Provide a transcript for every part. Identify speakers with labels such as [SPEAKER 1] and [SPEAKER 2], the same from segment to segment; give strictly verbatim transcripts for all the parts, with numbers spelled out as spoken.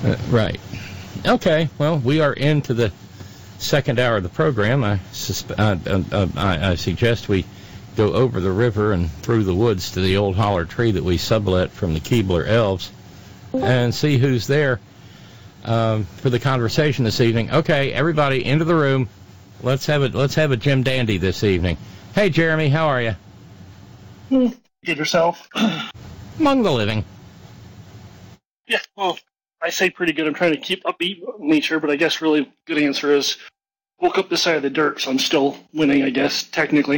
[SPEAKER 1] Uh, right. Okay, well, we are into the second hour of the program. I, susp- uh, uh, uh, I, I suggest we go over the river and through the woods to the old holler tree that we sublet from the Keebler Elves and see who's there um, for the conversation this evening. Okay, everybody into the room. Let's have a, let's have a Jim Dandy this evening. Hey, Jeremy, how are you?
[SPEAKER 2] Good yourself?
[SPEAKER 1] Among the living.
[SPEAKER 2] Yeah, well, I say pretty good. I'm trying to keep upbeat nature, but I guess really good answer is woke up this side of the dirt, so I'm still winning, I guess, technically.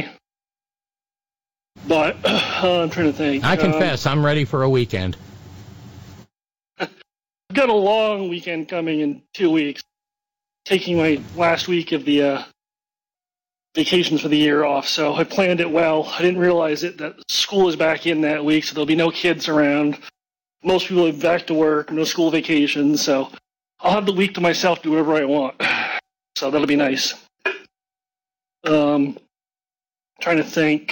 [SPEAKER 2] But uh, I'm trying to think.
[SPEAKER 1] I confess, um, I'm ready for a weekend.
[SPEAKER 2] I've got a long weekend coming in two weeks. Taking my last week of the uh, vacations for the year off, so I planned it well. I didn't realize it that school is back in that week, so there'll be no kids around. Most people are back to work, no school vacations, so I'll have the week to myself, do whatever I want. So that'll be nice. Um, trying to think.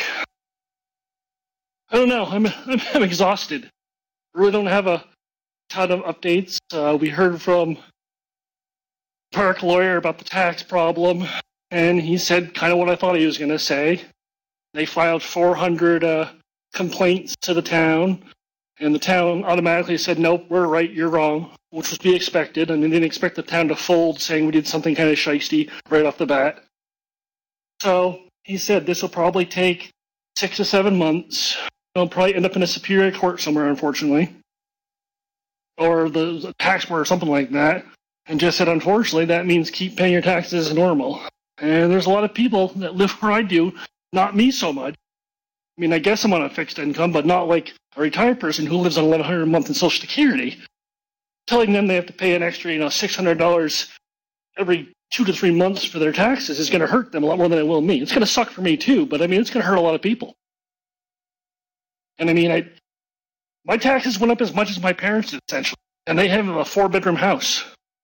[SPEAKER 2] I don't know. I'm I'm, I'm exhausted. I really don't have a ton of updates. Uh, we heard from Park lawyer about the tax problem, and he said kind of what I thought he was going to say. They filed four hundred uh, complaints to the town. And the town automatically said, nope, we're right, you're wrong, which was to be expected. And they didn't expect the town to fold, saying we did something kind of shisty right off the bat. So he said this will probably take six to seven months. It'll probably end up in a superior court somewhere, unfortunately. Or the tax board or something like that. And just said, unfortunately, that means keep paying your taxes as normal. And there's a lot of people that live where I do, not me so much. I mean, I guess I'm on a fixed income, but not like a retired person who lives on eleven hundred dollars a month in Social Security. Telling them they have to pay an extra, you know, six hundred dollars every two to three months for their taxes is going to hurt them a lot more than it will me. It's going to suck for me too, but I mean, it's going to hurt a lot of people. And I mean, I my taxes went up as much as my parents did, essentially, and they have a four-bedroom house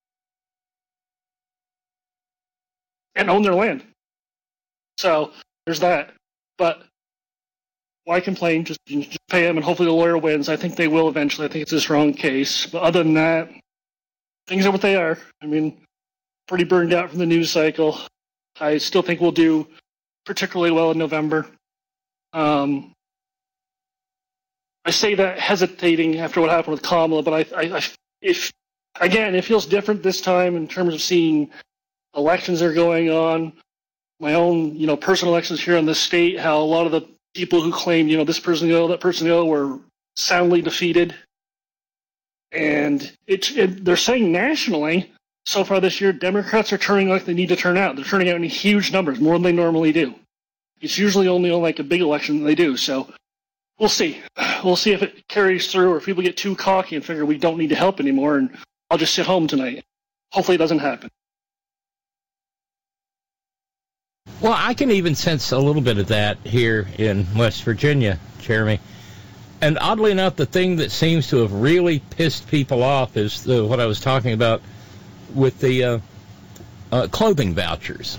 [SPEAKER 2] and own their land. So there's that, but. Why complain? Just, just pay them, and hopefully the lawyer wins. I think they will eventually. I think it's a strong case. But other than that, things are what they are. I mean, pretty burned out from the news cycle. I still think we'll do particularly well in November. Um, I say that hesitating after what happened with Kamala, but I, I, I, if again, it feels different this time in terms of seeing elections that are going on. My own, you know, personal elections here in the state. How a lot of the people who claim, you know, this person go, that person go, were soundly defeated. And it, it, they're saying nationally, so far this year, Democrats are turning like they need to turn out. They're turning out in huge numbers, more than they normally do. It's usually only on like a big election that they do. So we'll see. We'll see if it carries through or if people get too cocky and figure we don't need to help anymore and I'll just sit home tonight. Hopefully it doesn't happen.
[SPEAKER 1] Well, I can even sense a little bit of that here in West Virginia, Jeremy. And oddly enough, the thing that seems to have really pissed people off is the, what I was talking about with the uh, uh, clothing vouchers.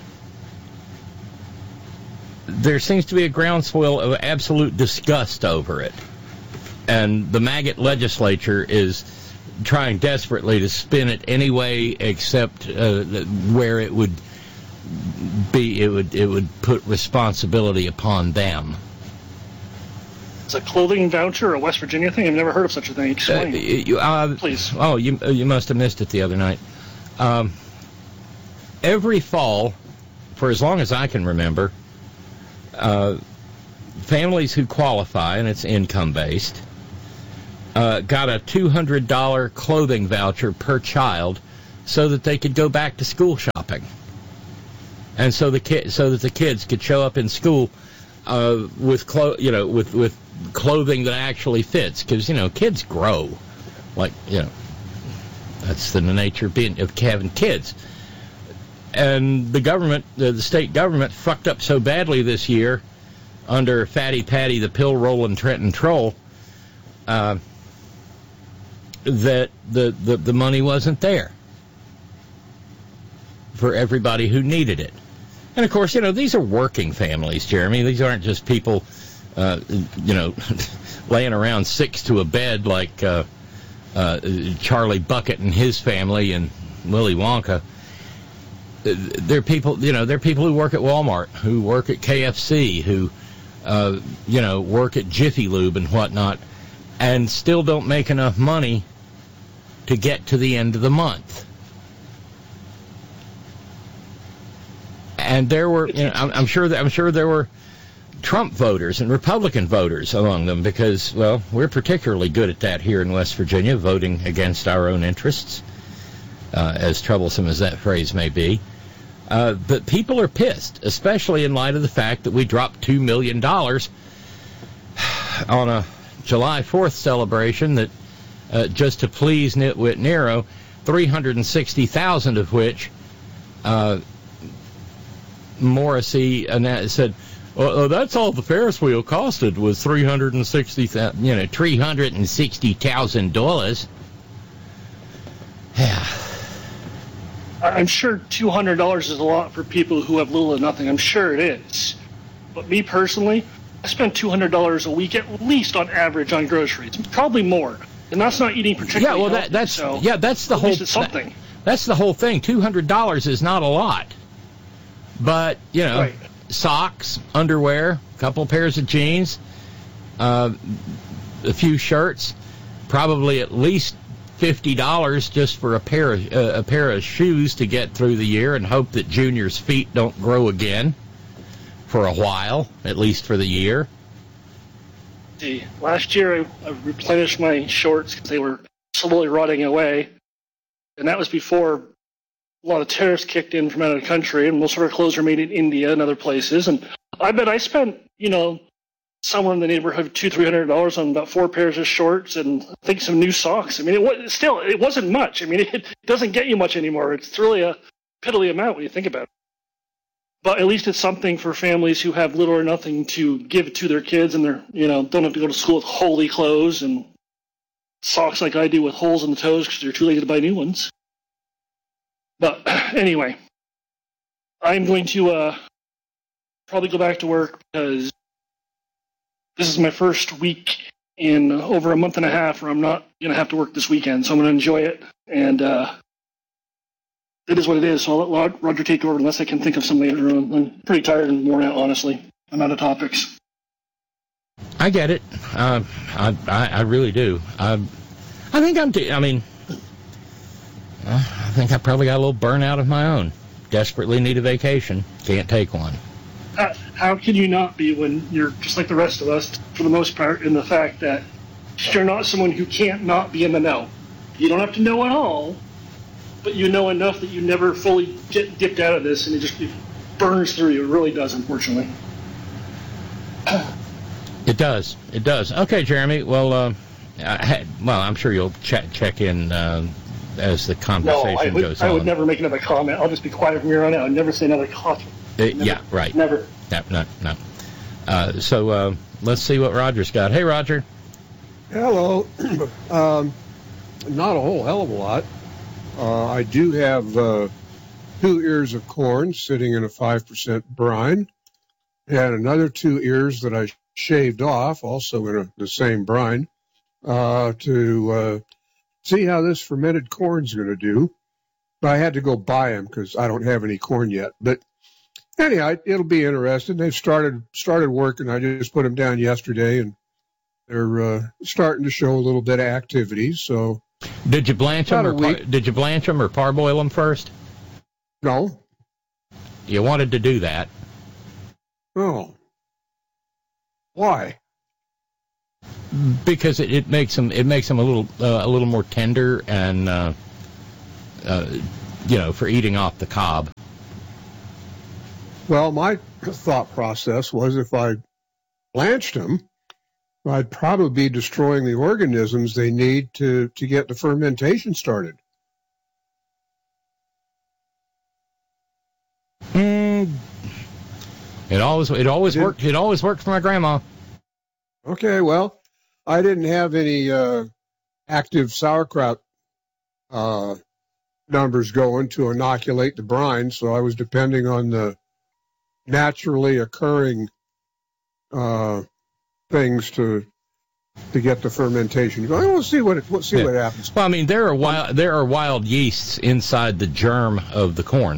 [SPEAKER 1] There seems to be a groundswell of absolute disgust over it. And the maggot legislature is trying desperately to spin it any way except uh, where it would be, it would it would put responsibility upon them.
[SPEAKER 2] It's a clothing voucher or a West Virginia thing? I've never heard of such a thing. Explain. Uh,
[SPEAKER 1] you, uh,
[SPEAKER 2] Please.
[SPEAKER 1] Oh, you you must have missed it the other night. Um, every fall, for as long as I can remember, uh, families who qualify, and it's income-based, uh, got a two hundred dollars clothing voucher per child so that they could go back to school shopping. And so the ki- so that the kids could show up in school uh, with clo- you know with, with clothing that actually fits, because you know kids grow, like you know that's the nature of being of having kids. And the government, the, the state government, fucked up so badly this year under Fatty Patty the pill rolling Trenton Troll uh, that the, the the money wasn't there for everybody who needed it. And, of course, you know, these are working families, Jeremy. These aren't just people, uh, you know, laying around six to a bed like, uh, uh, Charlie Bucket and his family and Willy Wonka. They're people, you know, they're people who work at Walmart, who work at K F C, who, uh, you know, work at Jiffy Lube and whatnot, and still don't make enough money to get to the end of the month. And there were, you know, I'm, I'm sure that I'm sure there were Trump voters and Republican voters among them, because, well, we're particularly good at that here in West Virginia, voting against our own interests, uh, as troublesome as that phrase may be. Uh, but people are pissed, especially in light of the fact that we dropped two million dollars on a July fourth celebration that, uh, just to please Nitwit Nero, three hundred sixty thousand dollars of which uh, Morrissey said, well, oh, that's all the Ferris wheel costed was three hundred sixty thousand dollars, you know, three hundred sixty thousand dollars. Yeah.
[SPEAKER 2] I'm sure two hundred dollars is a lot for people who have little or nothing. I'm sure it is. But me personally, I spend two hundred dollars a week at least on average on groceries, probably more. And that's not eating particularly
[SPEAKER 1] Yeah, well, that,
[SPEAKER 2] healthy,
[SPEAKER 1] that's
[SPEAKER 2] so
[SPEAKER 1] yeah, that's the
[SPEAKER 2] at
[SPEAKER 1] whole
[SPEAKER 2] least it's something.
[SPEAKER 1] That, that's the whole thing. two hundred dollars is not a lot. But, you know,
[SPEAKER 2] right.
[SPEAKER 1] Socks, underwear, a couple pairs of jeans, uh, a few shirts, probably at least fifty dollars just for a pair of uh, a pair of shoes to get through the year, and hope that Junior's feet don't grow again for a while, at least for the year.
[SPEAKER 2] See, last year I, I replenished my shorts because they were slowly rotting away, and that was before a lot of tariffs kicked in from out of the country, and most of our clothes are made in India and other places. And I bet I spent, you know, somewhere in the neighborhood of two, three hundred dollars on about four pairs of shorts and I think some new socks. I mean, it was still it wasn't much. I mean, it doesn't get you much anymore. It's really a piddly amount when you think about it. But at least it's something for families who have little or nothing to give to their kids, and they're, you know, don't have to go to school with holey clothes and socks like I do with holes in the toes because they're too lazy to buy new ones. But anyway, I'm going to uh, probably go back to work because this is my first week in over a month and a half where I'm not going to have to work this weekend, so I'm going to enjoy it. And uh, it is what it is, so I'll let Roger take over unless I can think of something later on. I'm pretty tired and worn out, honestly. I'm out of topics.
[SPEAKER 1] I get it. Uh, I, I I really do. I I think I'm. T- I mean, I think I probably got a little burnout of my own. Desperately need a vacation. Can't take one.
[SPEAKER 2] Uh, how can you not be when you're just like the rest of us, for the most part, in the fact that you're not someone who can't not be in the know? You don't have to know it all, but you know enough that you never fully get dipped out of this, and it just it burns through you. It really does, unfortunately.
[SPEAKER 1] It does. It does. Okay, Jeremy. Well, uh, I, well, I'm sure you'll check check in uh, as the conversation
[SPEAKER 2] no, I would,
[SPEAKER 1] goes
[SPEAKER 2] I
[SPEAKER 1] on.
[SPEAKER 2] I would never make another comment. I'll just be quiet from here on out. I'd never say another comment.
[SPEAKER 1] Uh, yeah, right.
[SPEAKER 2] Never.
[SPEAKER 1] No, no, no. Uh, so uh, let's see what Roger's got. Hey, Roger.
[SPEAKER 3] Hello. um, not a whole hell of a lot. Uh, I do have uh, two ears of corn sitting in a five percent brine, and another two ears that I shaved off, also in a, the same brine, uh, to uh, see how this fermented corn's going to do. But I had to go buy them because I don't have any corn yet. But anyhow, it'll be interesting. They've started started working. I just put them down yesterday, and they're uh, starting to show a little bit of activity. So,
[SPEAKER 1] did you blanch them or par- did you blanch them or parboil them first?
[SPEAKER 3] No.
[SPEAKER 1] You wanted to do that.
[SPEAKER 3] Oh. Why?
[SPEAKER 1] Because it, it makes them it makes them a little uh, a little more tender and uh, uh, you know, for eating off the cob.
[SPEAKER 3] Well, my thought process was if I blanched them, I'd probably be destroying the organisms they need to, to get the fermentation started.
[SPEAKER 1] Mm, it always it always worked. It always worked for my grandma.
[SPEAKER 3] Okay, well, I didn't have any uh, active sauerkraut uh, numbers going to inoculate the brine, so I was depending on the naturally occurring uh, things to to get the fermentation going. We'll see what it, we'll see
[SPEAKER 1] Yeah.
[SPEAKER 3] what happens.
[SPEAKER 1] Well, I mean, there are wild, there are wild yeasts inside the germ of the corn.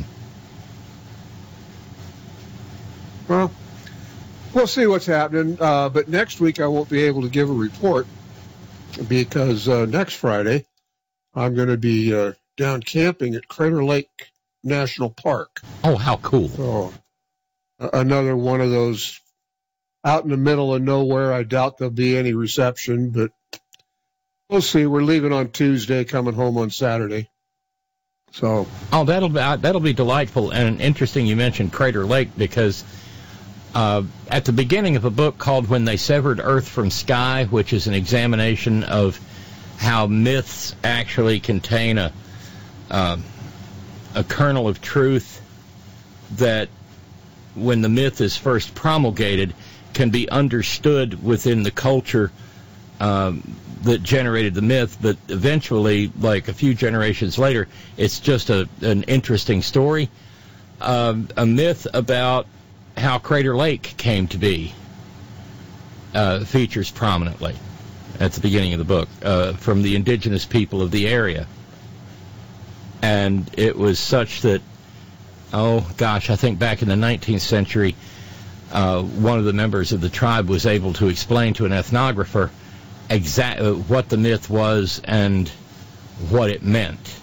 [SPEAKER 3] Well, we'll see what's happening. Uh, but next week I won't be able to give a report because uh, next Friday I'm going to be uh, down camping at Crater Lake National Park.
[SPEAKER 1] Oh, how cool!
[SPEAKER 3] So uh, another one of those out in the middle of nowhere. I doubt there'll be any reception, but we'll see. We're leaving on Tuesday, coming home on Saturday. So
[SPEAKER 1] Oh, that'll be that'll be delightful and interesting. You mentioned Crater Lake because uh, at the beginning of a book called "When They Severed Earth from Sky," which is an examination of how myths actually contain a uh, a kernel of truth that, when the myth is first promulgated, can be understood within the culture um, that generated the myth, but eventually, like a few generations later, it's just a an interesting story. Um, a myth about how Crater Lake came to be uh, features prominently at the beginning of the book uh, from the indigenous people of the area. And it was such that, oh gosh, I think back in the nineteenth century, uh, one of the members of the tribe was able to explain to an ethnographer exact uh, what the myth was and what it meant.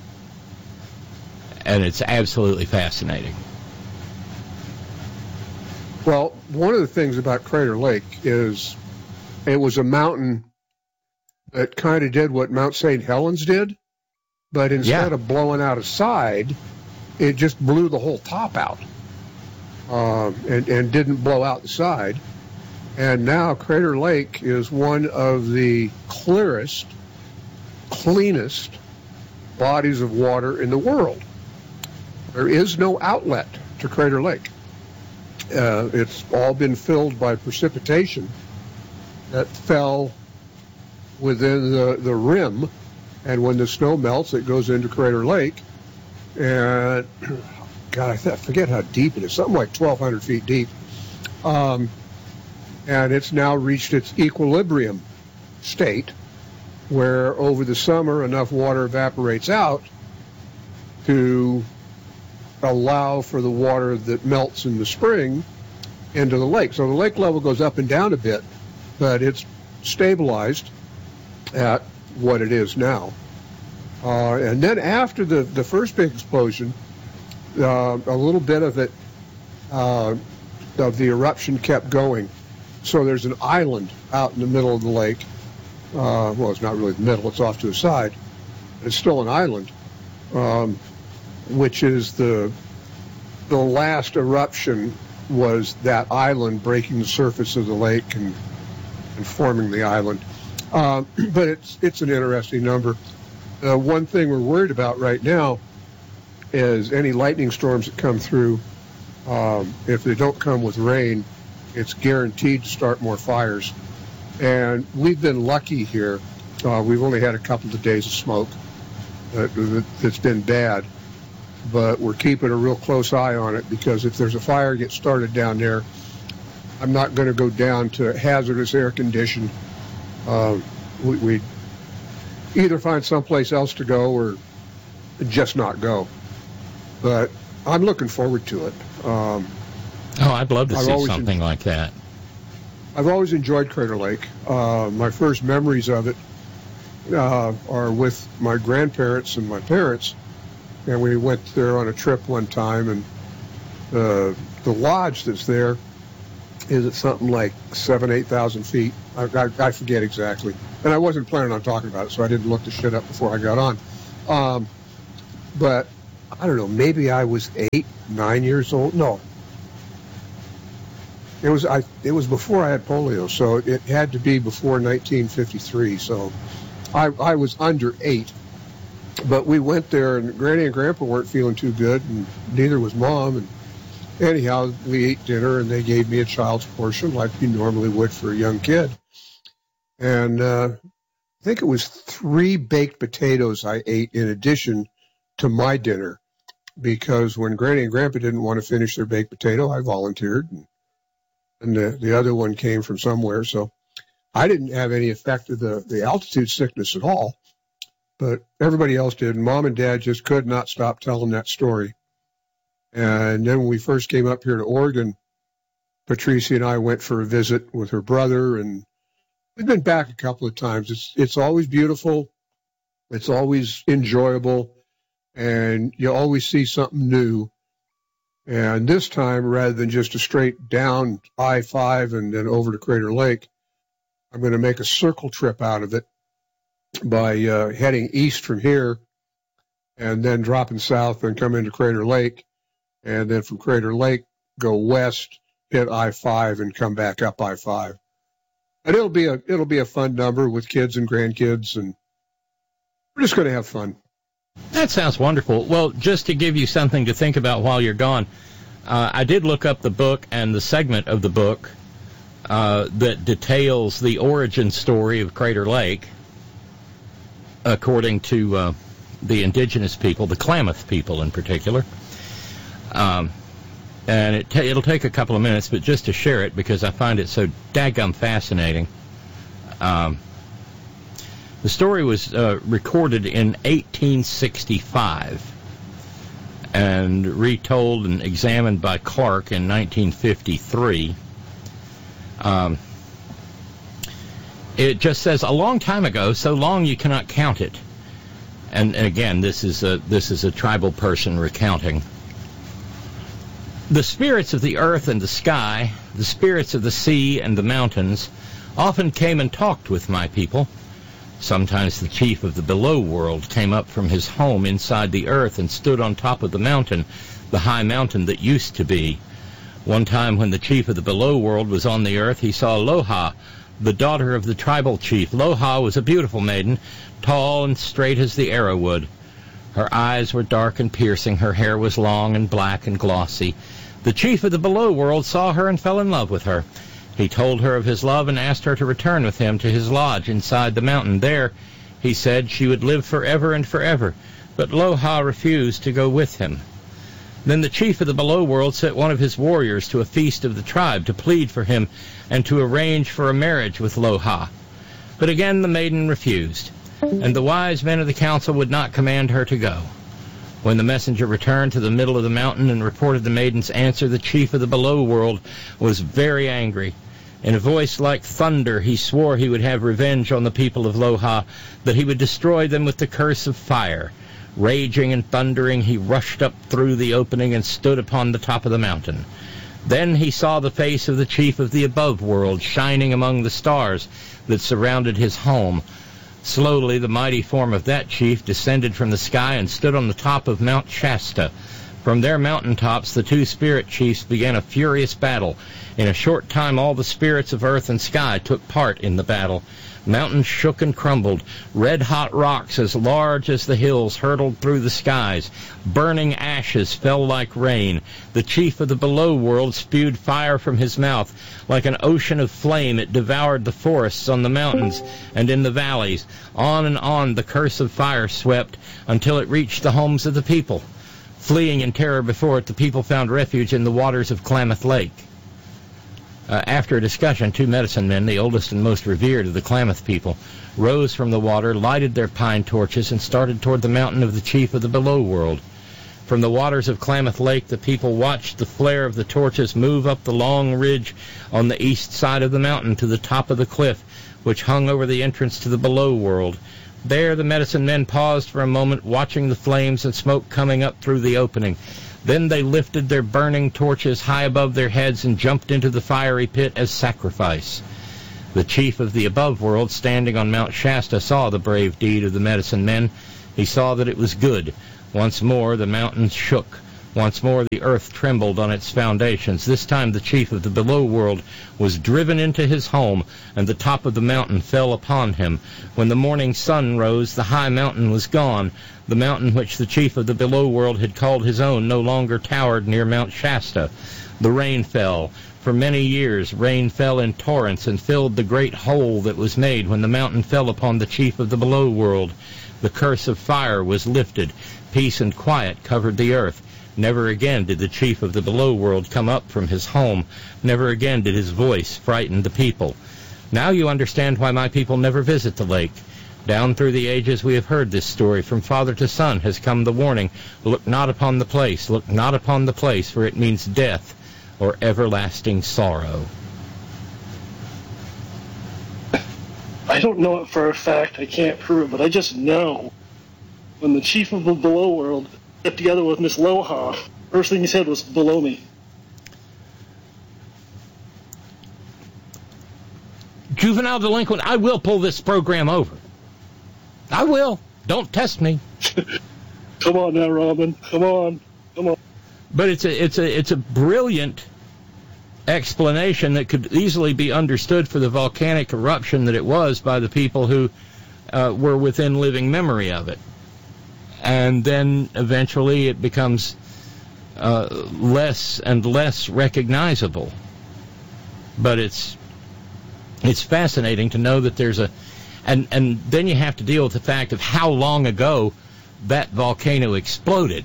[SPEAKER 1] And it's absolutely fascinating.
[SPEAKER 3] Well, one of the things about Crater Lake is it was a mountain that kind of did what Mount Saint Helens did, but instead
[SPEAKER 1] Yeah.
[SPEAKER 3] of blowing out a side, it just blew the whole top out um, and, and didn't blow out the side. And now Crater Lake is one of the clearest, cleanest bodies of water in the world. There is no outlet to Crater Lake. Uh, it's all been filled by precipitation that fell within the, the rim, and when the snow melts, it goes into Crater Lake. And, God, I, th- I forget how deep it is, something like twelve hundred feet deep. Um, and it's now reached its equilibrium state, where over the summer enough water evaporates out to allow for the water that melts in the spring into the lake. So the lake level goes up and down a bit, but it's stabilized at what it is now. Uh, and then after the, the first big explosion, uh, a little bit of it, uh, of the eruption kept going. So there's an island out in the middle of the lake. Uh, well, it's not really the middle, it's off to the side. It's still an island. Um, which is the the last eruption was that island breaking the surface of the lake and, and forming the island. Um, but it's it's an interesting number. Uh, one thing we're worried about right now is any lightning storms that come through. Um, if they don't come with rain, it's guaranteed to start more fires. And we've been lucky here. Uh, we've only had a couple of days of smoke. Uh, that's been bad. But we're keeping a real close eye on it, because if there's a fire gets started down there, I'm not going to go down to hazardous air condition. Uh, we, we either find someplace else to go or just not go. But I'm looking forward to it. Um,
[SPEAKER 1] Oh, I'd love to
[SPEAKER 3] I've
[SPEAKER 1] see
[SPEAKER 3] always
[SPEAKER 1] something
[SPEAKER 3] en-
[SPEAKER 1] like that.
[SPEAKER 3] I've always enjoyed Crater Lake. Uh, my first memories of it uh, are with my grandparents and my parents. And we went there on a trip one time, and uh, the lodge that's there is at something like seven, eight thousand feet. I, I, I forget exactly, and I wasn't planning on talking about it, so I didn't look the shit up before I got on. Um, but I don't know, maybe I was eight, nine years old. No, it was I. It was before I had polio, so it had to be before nineteen fifty-three. So I, I was under eight. But we went there, and Granny and Grandpa weren't feeling too good, and neither was Mom. And anyhow, we ate dinner, and they gave me a child's portion, like you normally would for a young kid. And uh, I think it was three baked potatoes I ate in addition to my dinner, because when Granny and Grandpa didn't want to finish their baked potato, I volunteered, and, and the, the other one came from somewhere. So I didn't have any effect of the, the altitude sickness at all, but everybody else did. Mom and Dad just could not stop telling that story. And then when we first came up here to Oregon, Patricia and I went for a visit with her brother, and we've been back a couple of times. It's it's always beautiful. It's always enjoyable, and you always see something new. And this time, rather than just a straight down I five and then over to Crater Lake, I'm going to make a circle trip out of it by uh, heading east from here and then dropping south and come into Crater Lake, and then from Crater Lake go west, hit I five, and come back up I five. And it'll be a it'll be a fun number with kids and grandkids, and we're just going to have fun.
[SPEAKER 1] That sounds wonderful. Well, just to give you something to think about while you're gone, uh, I did look up the book and the segment of the book uh, that details the origin story of Crater Lake, according to uh, the indigenous people, the Klamath people in particular. Um, and it ta- it'll take a couple of minutes, but just to share it because I find it so daggum fascinating. Um, the story was uh, recorded in eighteen sixty-five and retold and examined by Clark in nineteen fifty-three. Um, it just says, a long time ago, so long you cannot count it. And, and again, this is a this is a tribal person recounting. The spirits of the earth and the sky, the spirits of the sea and the mountains, often came and talked with my people. Sometimes the chief of the below world came up from his home inside the earth and stood on top of the mountain, the high mountain that used to be. One time when the chief of the below world was on the earth, he saw Loha, the daughter of the tribal chief. Loha was a beautiful maiden, tall and straight as the arrow wood. Her eyes were dark and piercing, her hair was long and black and glossy. The chief of the below world saw her and fell in love with her. He told her of his love and asked her to return with him to his lodge inside the mountain. There, he said, she would live forever and forever. But Loha refused to go with him. Then the chief of the below world sent one of his warriors to a feast of the tribe to plead for him and to arrange for a marriage with Loha. But again the maiden refused, and the wise men of the council would not command her to go. When the messenger returned to the middle of the mountain and reported the maiden's answer, the chief of the below world was very angry. In a voice like thunder, he swore he would have revenge on the people of Loha, that he would destroy them with the curse of fire. Raging and thundering, he rushed up through the opening and stood upon the top of the mountain. Then he saw the face of the chief of the above world shining among the stars that surrounded his home. Slowly, the mighty form of that chief descended from the sky and stood on the top of Mount Shasta. From their mountaintops, the two spirit chiefs began a furious battle. In a short time, all the spirits of earth and sky took part in the battle. Mountains shook and crumbled. Red-hot rocks as large as the hills hurtled through the skies. Burning ashes fell like rain. The chief of the below world spewed fire from his mouth. Like an ocean of flame, it devoured the forests on the mountains and in the valleys. On and on the curse of fire swept until it reached the homes of the people. Fleeing in terror before it, the people found refuge in the waters of Klamath Lake. Uh, after a discussion, two medicine men, the oldest and most revered of the Klamath people, rose from the water, lighted their pine torches, and started toward the mountain of the chief of the below world. From the waters of Klamath Lake, the people watched the flare of the torches move up the long ridge on the east side of the mountain to the top of the cliff, which hung over the entrance to the below world. There the medicine men paused for a moment, watching the flames and smoke coming up through the opening. Then they lifted their burning torches high above their heads and jumped into the fiery pit as sacrifice. The chief of the above world, standing on Mount Shasta, saw the brave deed of the medicine men. He saw that it was good. Once more the mountains shook. Once more the earth trembled on its foundations. This time the chief of the below world was driven into his home, and the top of the mountain fell upon him. When the morning sun rose, the high mountain was gone. The mountain which the chief of the below world had called his own no longer towered near Mount Shasta. The rain fell. For many years rain fell in torrents and filled the great hole that was made when the mountain fell upon the chief of the below world. The curse of fire was lifted. Peace and quiet covered the earth. Never again did the chief of the below world come up from his home. Never again did his voice frighten the people. Now you understand why my people never visit the lake. Down through the ages we have heard this story. From father to son has come the warning, look not upon the place, look not upon the place, for it means death or everlasting sorrow.
[SPEAKER 2] I don't know it for a fact. I can't prove it, but I just know when the chief of the Below World got together with Miss Loha, first thing he said was, below me.
[SPEAKER 1] Juvenile delinquent, I will pull this program over. I will. Don't test me.
[SPEAKER 2] Come on now, Robin. Come on. Come on.
[SPEAKER 1] But it's a it's a it's a brilliant explanation that could easily be understood for the volcanic eruption that it was by the people who uh, were within living memory of it. And then eventually it becomes uh, less and less recognizable. But it's it's fascinating to know that there's a And and then you have to deal with the fact of how long ago that volcano exploded.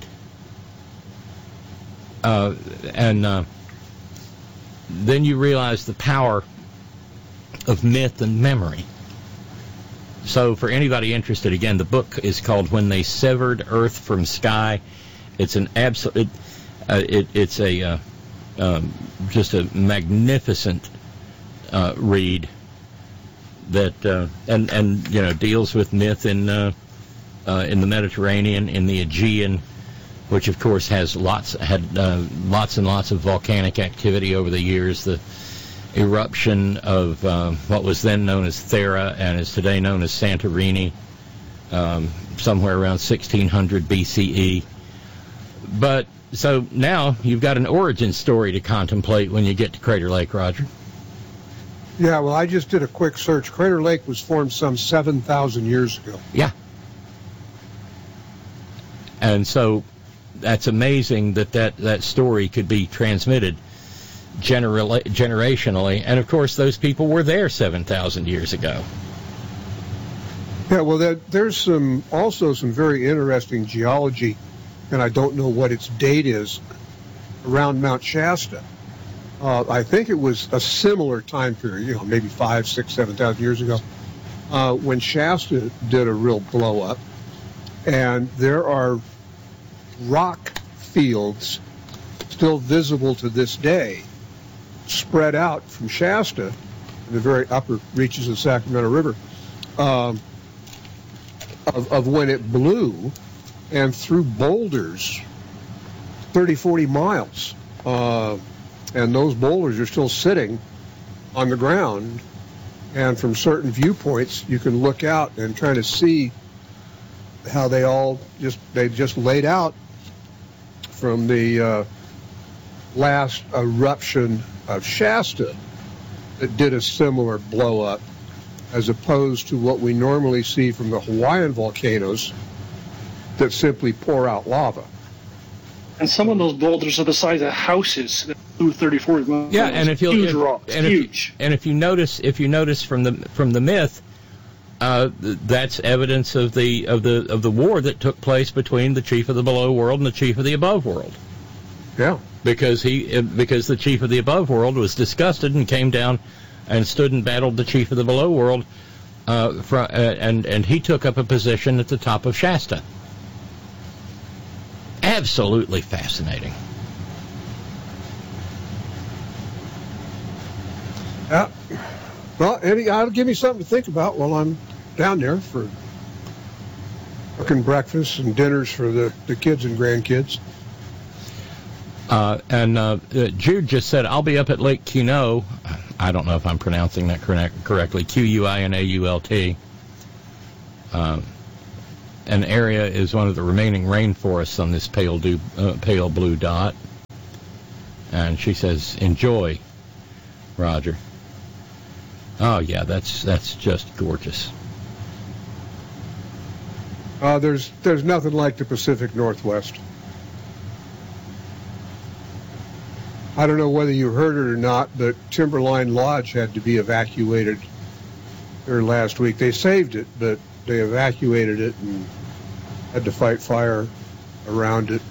[SPEAKER 1] Uh, and uh, then you realize the power of myth and memory. So for anybody interested, again, the book is called When They Severed Earth from Sky. It's an absolute, uh, it, it's a uh, um, just a magnificent uh, read. That uh, and and you know deals with myth in uh, uh, in the Mediterranean, in the Aegean, which of course has lots had uh, lots and lots of volcanic activity over the years. The eruption of uh, what was then known as Thera and is today known as Santorini, um, somewhere around sixteen hundred B C E. But so now you've got an origin story to contemplate when you get to Crater Lake, Roger.
[SPEAKER 3] Yeah, well, I just did a quick search. Crater Lake was formed some seven thousand years ago.
[SPEAKER 1] Yeah. And so that's amazing that that, that story could be transmitted genera- generationally. And, of course, those people were there seven thousand years ago.
[SPEAKER 3] Yeah, well, there, there's some also some very interesting geology, and I don't know what its date is, around Mount Shasta. Uh, I think it was a similar time period, you know, maybe five, six, seven thousand years ago, uh, when Shasta did a real blow up, and there are rock fields still visible to this day, spread out from Shasta in the very upper reaches of the Sacramento River, um, of, of when it blew, and through boulders, thirty, forty miles. Uh, And those boulders are still sitting on the ground. And from certain viewpoints, you can look out and kind of see how they all just, they just laid out from the uh, last eruption of Shasta that did a similar blow up, as opposed to what we normally see from the Hawaiian volcanoes that simply pour out lava.
[SPEAKER 2] And some of those boulders are the size of houses that flew thirty, forty miles.
[SPEAKER 1] Yeah, and if you
[SPEAKER 2] huge
[SPEAKER 1] if,
[SPEAKER 2] rocks,
[SPEAKER 1] and
[SPEAKER 2] huge.
[SPEAKER 1] If, and if you notice, if you notice from the from the myth, uh, that's evidence of the of the of the war that took place between the chief of the below world and the chief of the above world.
[SPEAKER 3] Yeah,
[SPEAKER 1] because he because the chief of the above world was disgusted and came down and stood and battled the chief of the below world, uh, for, uh, and and he took up a position at the top of Shasta. Absolutely fascinating.
[SPEAKER 3] Yeah. Well, Eddie, that'll give me something to think about while I'm down there for cooking breakfasts and dinners for the, the kids and grandkids.
[SPEAKER 1] Uh, and uh, Jude just said, I'll be up at Lake Quinault. I don't know if I'm pronouncing that correct, correctly. Q U I N A U L T. Uh, an area is one of the remaining rainforests on this pale, do, uh, pale blue dot. And she says, enjoy, Roger. Oh, yeah, that's that's just gorgeous.
[SPEAKER 3] Uh, there's there's nothing like the Pacific Northwest. I don't know whether you heard it or not, but Timberline Lodge had to be evacuated there last week. They saved it, but they evacuated it and had to fight fire around it.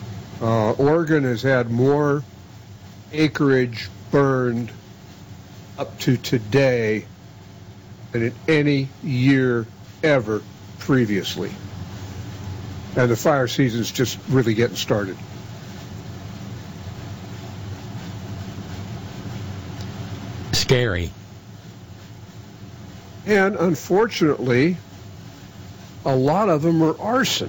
[SPEAKER 3] Uh, Oregon has had more acreage burned up to today than in any year ever previously. And the fire season's just really getting started.
[SPEAKER 1] Scary.
[SPEAKER 3] And unfortunately, a lot of them are arson.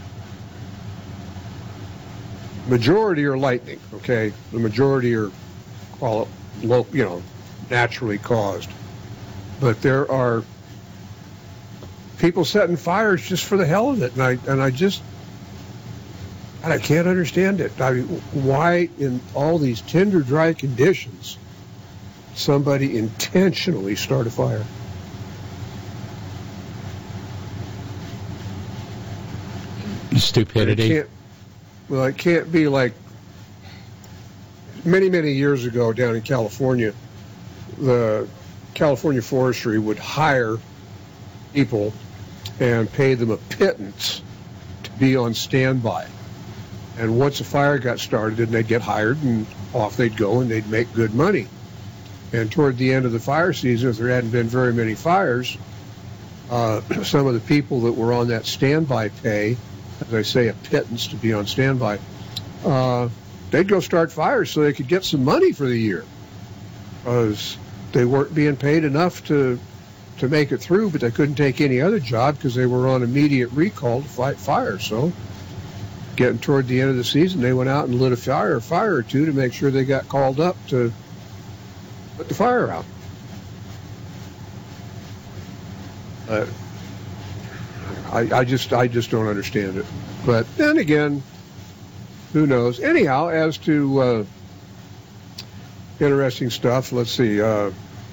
[SPEAKER 3] Majority are lightning, okay? The majority are, well, low, you know, naturally caused. But there are people setting fires just for the hell of it, and I and I just, and I can't understand it. I mean, why in all these tinder dry conditions somebody intentionally start a fire?
[SPEAKER 1] Stupidity.
[SPEAKER 3] It can't, well, it can't be like many, many years ago down in California, the California Forestry would hire people and pay them a pittance to be on standby. And once a fire got started, then they'd get hired and off they'd go and they'd make good money. And toward the end of the fire season, if there hadn't been very many fires, uh, some of the people that were on that standby pay, as I say, a pittance to be on standby, uh, they'd go start fires so they could get some money for the year. Because they weren't being paid enough to to make it through, but they couldn't take any other job because they were on immediate recall to fight fire. So getting toward the end of the season, they went out and lit a fire, a fire or two to make sure they got called up to put the fire out. Uh, I, I just I just don't understand it. But then again, who knows? Anyhow, as to uh, interesting stuff, let's see. Uh,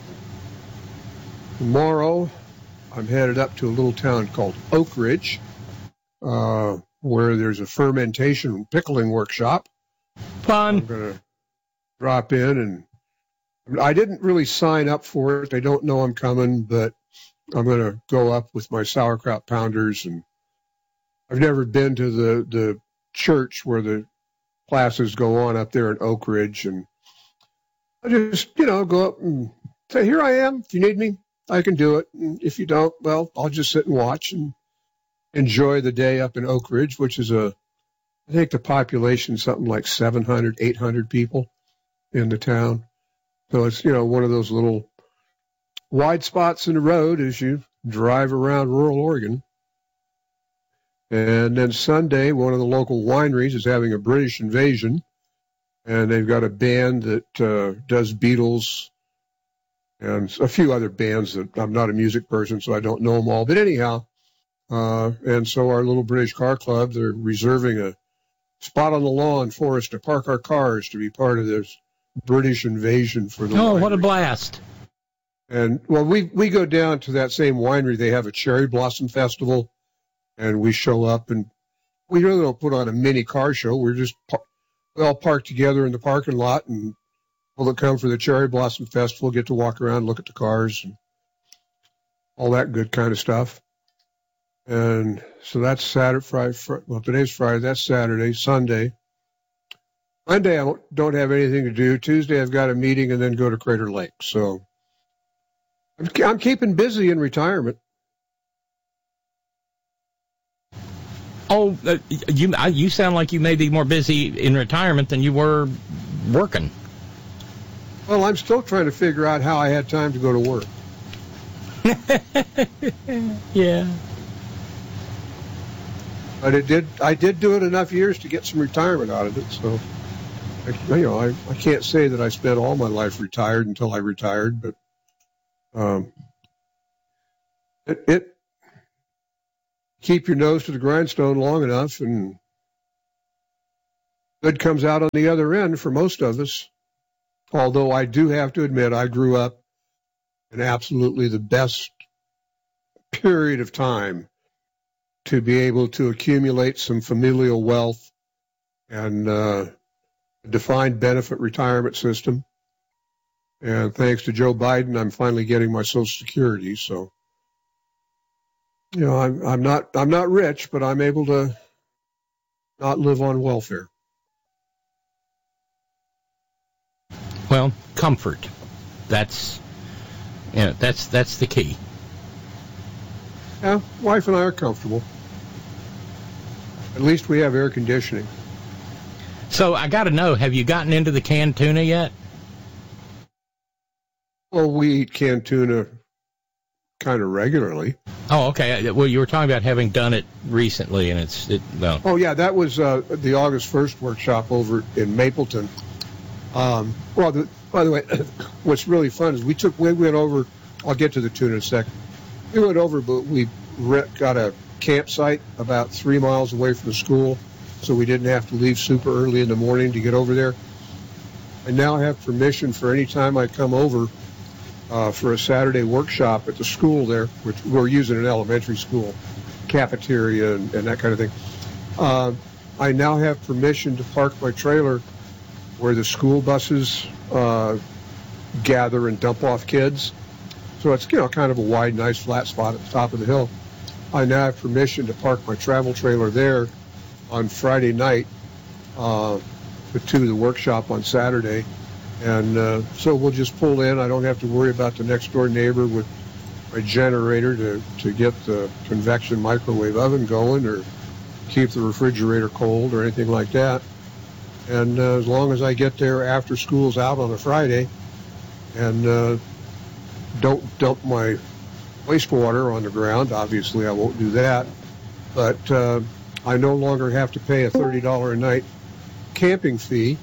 [SPEAKER 3] tomorrow, I'm headed up to a little town called Oak Ridge, uh, where there's a fermentation pickling workshop.
[SPEAKER 1] Fun.
[SPEAKER 3] I'm going to drop in, and I didn't really sign up for it. They don't know I'm coming, but I'm going to go up with my sauerkraut pounders. And I've never been to the, the church where the classes go on up there in Oak Ridge. And I just, you know, go up and say, here I am. If you need me, I can do it. And if you don't, well, I'll just sit and watch and enjoy the day up in Oak Ridge, which is a, I think the population is something like seven hundred, eight hundred people in the town. So it's, you know, one of those little wide spots in the road as you drive around rural Oregon. And then Sunday, one of the local wineries is having a British invasion, and they've got a band that uh, does Beatles and a few other bands that I'm not a music person, so I don't know them all. But anyhow, uh, and so our little British Car Club, they're reserving a spot on the lawn for us to park our cars to be part of this British invasion for the
[SPEAKER 1] Oh,
[SPEAKER 3] winery.
[SPEAKER 1] what a blast.
[SPEAKER 3] And, well, we, we go down to that same winery. They have a cherry blossom festival, and we show up, and we really don't put on a mini car show. We're just, we all park together in the parking lot, and people that come for the cherry blossom festival get to walk around, look at the cars, and all that good kind of stuff. And so that's Saturday, Friday, Friday well, today's Friday, that's Saturday, Sunday. Monday, I don't, don't have anything to do. Tuesday, I've got a meeting and then go to Crater Lake. So I'm, I'm keeping busy in retirement.
[SPEAKER 1] Oh, uh, you I, you sound like you may be more busy in retirement than you were working.
[SPEAKER 3] Well, I'm still trying to figure out how I had time to go to work.
[SPEAKER 1] Yeah.
[SPEAKER 3] But it did. I did do it enough years to get some retirement out of it. So, I, you know, I, I can't say that I spent all my life retired until I retired, but um, it, it keep your nose to the grindstone long enough, and good comes out on the other end for most of us. Although I do have to admit, I grew up in absolutely the best period of time to be able to accumulate some familial wealth and uh, a defined benefit retirement system. And thanks to Joe Biden, I'm finally getting my Social Security. So, you know, I'm, I'm not I'm not rich, but I'm able to not live on welfare.
[SPEAKER 1] Well, comfort. That's Yeah, that's that's the key.
[SPEAKER 3] Yeah, wife and I are comfortable. At least we have air conditioning.
[SPEAKER 1] So I got to know, have you gotten into the canned tuna yet?
[SPEAKER 3] Well, we eat canned tuna kind of regularly.
[SPEAKER 1] Oh, okay. Well, you were talking about having done it recently, and it's it, well.
[SPEAKER 3] Oh, yeah, that was uh, the August first workshop over in Mapleton. Um, well, the, by the way, what's really fun is we took we went over. I'll get to the tuna in a second. We went over, but we re- got a campsite about three miles away from the school, so we didn't have to leave super early in the morning to get over there. I now have permission for any time I come over uh, for a Saturday workshop at the school there, which we're using an elementary school cafeteria and, and that kind of thing. Uh, I now have permission to park my trailer where the school buses uh, gather and dump off kids. So it's, you know, kind of a wide, nice, flat spot at the top of the hill. I now have permission to park my travel trailer there on Friday night uh, to the workshop on Saturday. And uh, so we'll just pull in. I don't have to worry about the next door neighbor with my generator to, to get the convection microwave oven going or keep the refrigerator cold or anything like that. And uh, as long as I get there after school's out on a Friday and uh, don't dump my wastewater on the ground, obviously I won't do that, but uh, I no longer have to pay a thirty dollars a night camping fee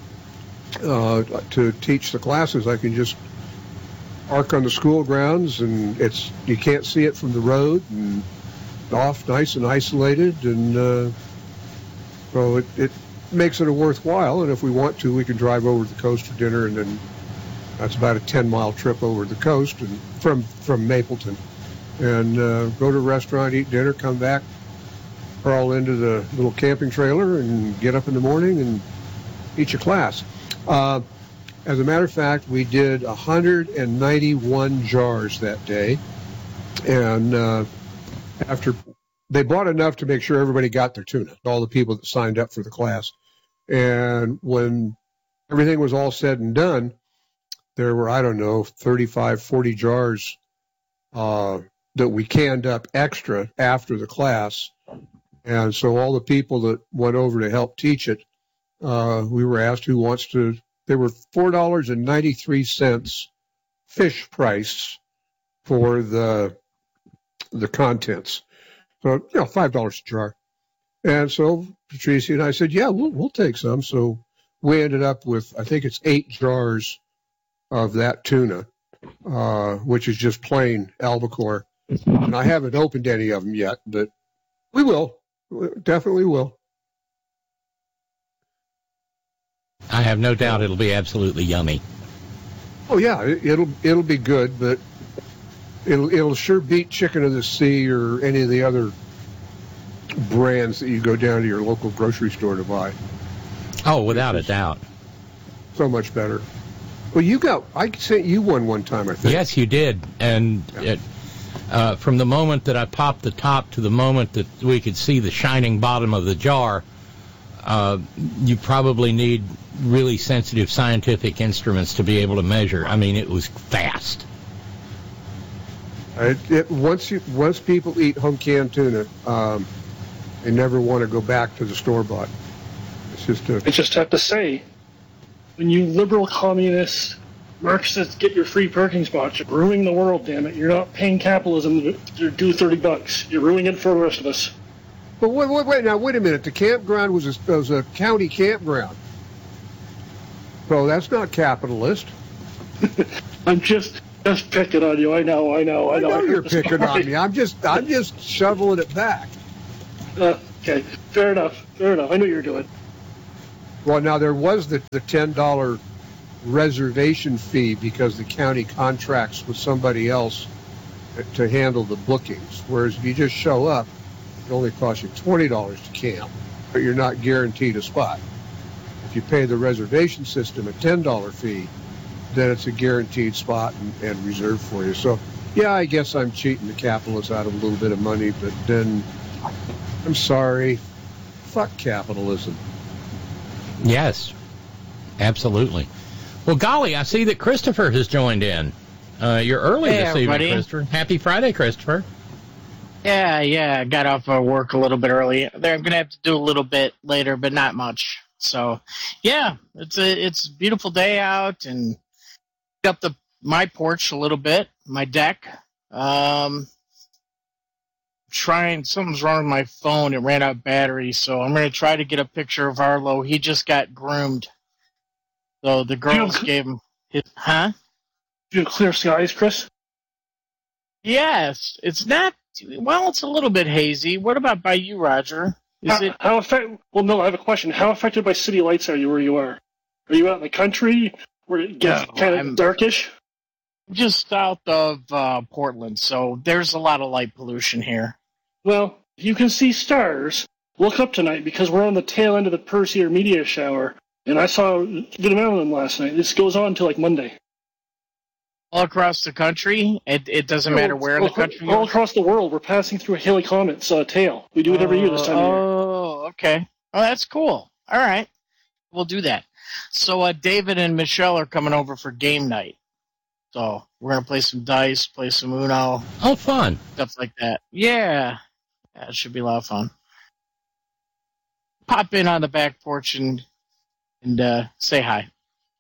[SPEAKER 3] uh, to teach the classes. I can just park on the school grounds, and it's you can't see it from the road, and off nice and isolated, and uh, so it, it makes it a worthwhile. And if we want to, we can drive over to the coast for dinner, and then that's about a ten mile trip over the coast and from from Mapleton, and uh, go to a restaurant, eat dinner, come back, crawl into the little camping trailer, and get up in the morning and teach a class. Uh, as a matter of fact, we did one hundred ninety-one jars that day, and uh, after they bought enough to make sure everybody got their tuna, all the people that signed up for the class, and when everything was all said and done, there were, I don't know, thirty-five, forty jars uh, that we canned up extra after the class. And so all the people that went over to help teach it, uh, we were asked who wants to, they were four dollars and ninety-three cents fish price for the the contents. So, you know, five dollars a jar. And so Patricia and I said, yeah, we'll, we'll take some. So we ended up with, I think it's eight jars of that tuna, uh, which is just plain albacore. And I haven't opened any of them yet, but we will. We definitely will.
[SPEAKER 1] I have no doubt it'll be absolutely yummy.
[SPEAKER 3] Oh yeah, it, it'll it'll be good, but it'll it'll sure beat chicken of the sea or any of the other brands that you go down to your local grocery store to buy.
[SPEAKER 1] Oh, without a doubt.
[SPEAKER 3] So much better. Well, you got, I sent you one one time, I think.
[SPEAKER 1] Yes, you did. And
[SPEAKER 3] Yeah.
[SPEAKER 1] it, uh, from the moment that I popped the top to the moment that we could see the shining bottom of the jar, uh, you probably need really sensitive scientific instruments to be able to measure. I mean, it was fast.
[SPEAKER 3] It, it, once you once people eat home canned tuna, um, they never want to go back to the store bought. It's just a,
[SPEAKER 2] I just have to say, when you liberal communists, Marxists get your free parking spots, you're ruining the world, damn it. You're not paying capitalism to do thirty bucks. You're ruining it for the rest of us.
[SPEAKER 3] But wait, wait, wait, now wait a minute. The campground was a, was a county campground, so that's not capitalist.
[SPEAKER 2] I'm just just picking on you. I know, I know, I
[SPEAKER 3] I
[SPEAKER 2] know.
[SPEAKER 3] know
[SPEAKER 2] I
[SPEAKER 3] you're
[SPEAKER 2] heard this
[SPEAKER 3] picking on
[SPEAKER 2] already.
[SPEAKER 3] me. I'm just I'm just shoveling it back.
[SPEAKER 2] Uh, okay, fair enough, fair enough. I know what you're doing.
[SPEAKER 3] Well, now there was the the ten dollar reservation fee because the county contracts with somebody else to handle the bookings. Whereas if you just show up, it only costs you twenty dollars to camp, but you're not guaranteed a spot. If you pay the reservation system a ten dollar fee, then it's a guaranteed spot and, and reserved for you. So, yeah, I guess I'm cheating the capitalists out of a little bit of money, but then I'm sorry, fuck capitalism.
[SPEAKER 1] Yes, absolutely. Well, golly, I see that Christopher has joined in. Uh, you're early
[SPEAKER 4] Hey,
[SPEAKER 1] this
[SPEAKER 4] everybody.
[SPEAKER 1] evening, Christopher. Happy Friday, Christopher.
[SPEAKER 4] Yeah, yeah. I got off of work a little bit early. There, I'm gonna have to do a little bit later, but not much. So, yeah, it's a it's a beautiful day out, and up the my porch a little bit, my deck. Um, trying something's wrong with my phone. It ran out of battery, so I'm gonna try to get a picture of Arlo. He just got groomed, so the girls
[SPEAKER 2] Yeah.
[SPEAKER 4] gave him his huh.
[SPEAKER 2] You have clear skies, Chris?
[SPEAKER 4] Yes, it's not. Well, it's a little bit hazy. What about by you, Roger? Is
[SPEAKER 2] how,
[SPEAKER 4] it?
[SPEAKER 2] how affect? Well, no. I have a question. How affected by city lights are you where you are? Are you out in the country where it gets
[SPEAKER 4] No,
[SPEAKER 2] kind of
[SPEAKER 4] I'm-
[SPEAKER 2] darkish?
[SPEAKER 4] Just south of uh, Portland, so there's a lot of light pollution here.
[SPEAKER 2] Well, you can see stars. Look up tonight because we're on the tail end of the Perseer meteor shower, and I saw a good amount of them last night. This goes on until like Monday.
[SPEAKER 4] All across the country, it, it doesn't matter where in the
[SPEAKER 2] all,
[SPEAKER 4] country.
[SPEAKER 2] All across the world, we're passing through a Halley Comet's uh, tail. We do it every year this time of year.
[SPEAKER 4] Oh, okay. Oh, that's cool. All right, we'll do that. So, uh, David and Michelle are coming over for game night. So we're gonna play some dice, play some Uno,
[SPEAKER 1] Oh, fun.
[SPEAKER 4] stuff like that. Yeah, yeah, it should be a lot of fun. Pop in on the back porch and and uh, say hi.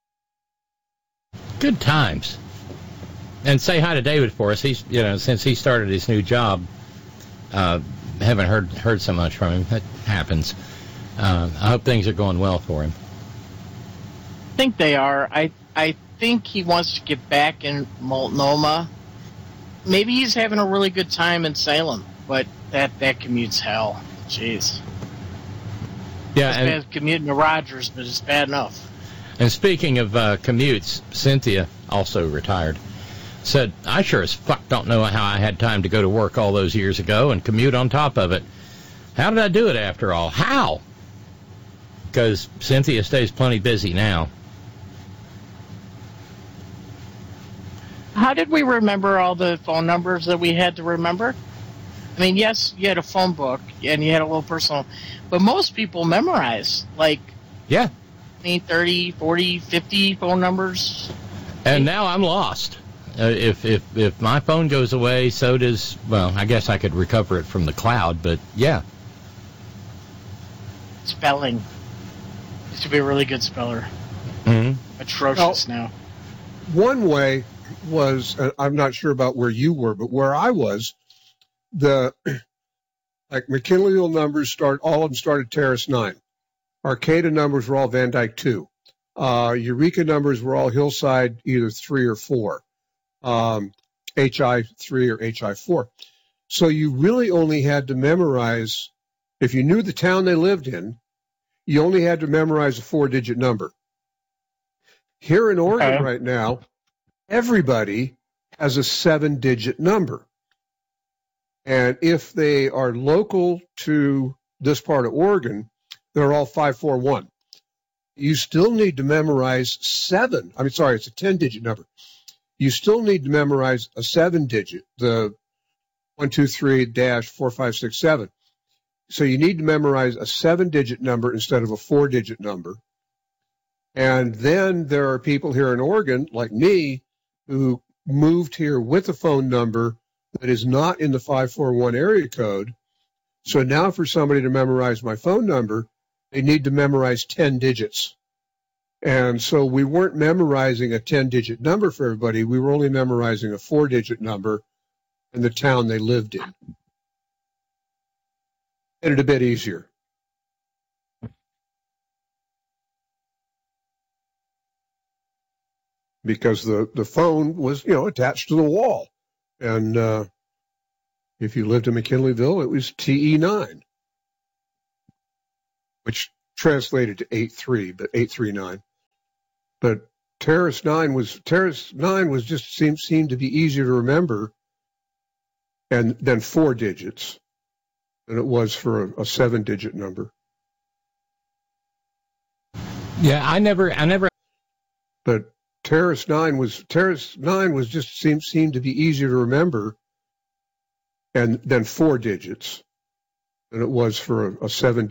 [SPEAKER 1] Good times. And say hi to David for us. He's, you know, since he started his new job, uh, haven't heard heard so much from him. That happens. Uh, I hope things are going well for him.
[SPEAKER 4] I think they are. I I think he wants to get back in Multnomah. Maybe he's having a really good time in Salem, but that, that commute's hell. Jeez.
[SPEAKER 1] Yeah,
[SPEAKER 4] It's
[SPEAKER 1] and,
[SPEAKER 4] bad commuting to Rogers, but it's bad enough.
[SPEAKER 1] and speaking of uh, commutes, Cynthia also retired. Said, I sure as fuck don't know how I had time to go to work all those years ago and commute on top of it. How did I do it after all? How? Because Cynthia stays plenty busy now.
[SPEAKER 4] How did we remember all the phone numbers that we had to remember? I mean, yes, you had a phone book and you had a little personal, but most people memorize like
[SPEAKER 1] Yeah.
[SPEAKER 4] twenty, thirty, forty, fifty phone numbers.
[SPEAKER 1] And now I'm lost. Uh, if, if if my phone goes away, so does, well, I guess I could recover it from the cloud, but yeah.
[SPEAKER 4] Spelling. Used to be a really good speller.
[SPEAKER 1] Mm-hmm.
[SPEAKER 4] Atrocious now.
[SPEAKER 3] One way was, uh, I'm not sure about where you were, but where I was, the like McKinleyville numbers start, all of them started Terrace nine. Arcata numbers were all Van Dyke two. Uh, Eureka numbers were all Hillside either three or four. Um, H I three or H I four. So you really only had to memorize, if you knew the town they lived in, you only had to memorize a four-digit number. Here in Oregon
[SPEAKER 4] Okay.
[SPEAKER 3] right now, everybody has a seven-digit number. And if they are local to this part of Oregon, they're all five four one. You still need to memorize seven. I mean, sorry, it's a ten-digit number. You still need to memorize a seven-digit, the one, two, three, dash, four, five, six, seven. So you need to memorize a seven-digit number instead of a four-digit number. And then there are people here in Oregon, like me, who moved here with a phone number that is not in the five four one area code. So now for somebody to memorize my phone number, they need to memorize ten digits. And so we weren't memorizing a ten-digit number for everybody. We were only memorizing a four-digit number in the town they lived in. Made it a bit easier. Because the, the phone was, you know, attached to the wall. And uh, if you lived in McKinleyville, it was T E nine, which translated to eight three, but eight three nine. But Terrace nine was Terrace nine was just seemed seemed to be easier to remember, and than four digits than it was for a, a seven digit number.
[SPEAKER 1] Yeah, I never, I never.
[SPEAKER 3] But Terrace nine was Terrace nine was just seemed seemed to be easier to remember, and than four digits than it was for a, a seven